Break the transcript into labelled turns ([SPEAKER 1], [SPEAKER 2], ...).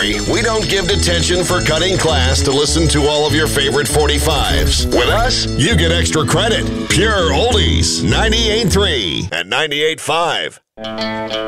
[SPEAKER 1] worry, we don't give detention for cutting class to listen to all of your favorite 45s. With us, you get extra credit. Pure Oldies, 98.3 and 98.5.